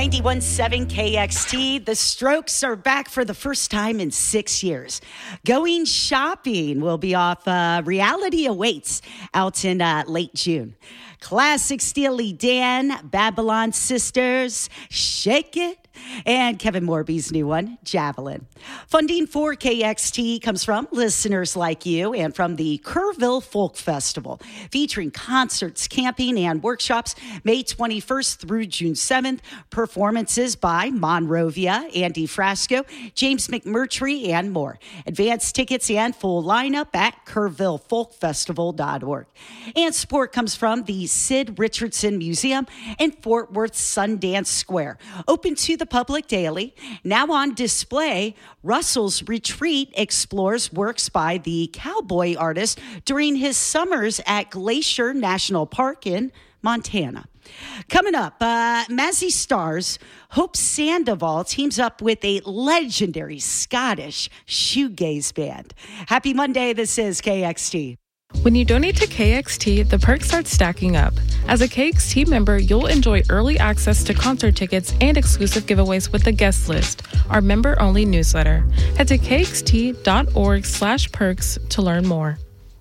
91.7 KXT. The Strokes are back for the first time in 6 years. Going shopping will be off Reality Awaits out in late June. Classic Steely Dan, Babylon Sisters, Shake It, and Kevin Morby's new one, Javelin. Funding for KXT comes from listeners like you and from the Kerrville Folk Festival, featuring concerts, camping, and workshops May 21st through June 7th. Performances by Monrovia, Andy Frasco, James McMurtry, and more. Advance tickets and full lineup at KerrvilleFolkFestival.org. And support comes from the Sid Richardson Museum in Fort Worth Sundance Square. Open to the public daily. Now on display, Russell's Retreat explores works by the cowboy artist during his summers at Glacier National Park in Montana. Coming up, Mazzy Stars, Hope Sandoval teams up with a legendary Scottish shoegaze band. Happy Monday, this is KXT. When you donate to KXT, the perks start stacking up. As a KXT member, you'll enjoy early access to concert tickets and exclusive giveaways with the guest list, our member-only newsletter. Head to kxt.org/perks to learn more.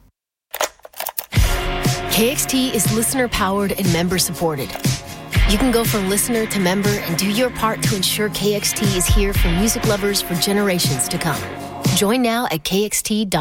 KXT is listener-powered and member-supported. You can go from listener to member and do your part to ensure KXT is here for music lovers for generations to come. Join now at kxt.org.